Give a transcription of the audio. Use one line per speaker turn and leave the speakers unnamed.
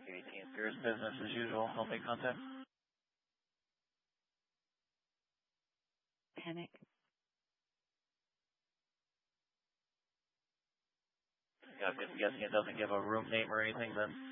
18th. Here's business as usual. I'll make contact.
Panic.
Yeah, I'm guessing it doesn't give a room name or anything then.